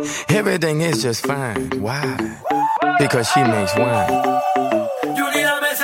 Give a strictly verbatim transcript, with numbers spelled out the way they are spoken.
Everything is just fine. Why? Because she makes wine. Julie, dame ese